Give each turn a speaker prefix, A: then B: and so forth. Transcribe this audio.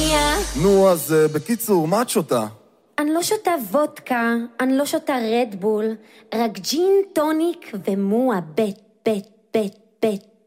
A: מיה.
B: נו, אז בקיצור, מה את שותה?
A: אני לא שותה וודקה, אני לא שותה רדבול, רק ג'ין, טוניק ומואה בית, בית, בית, בית.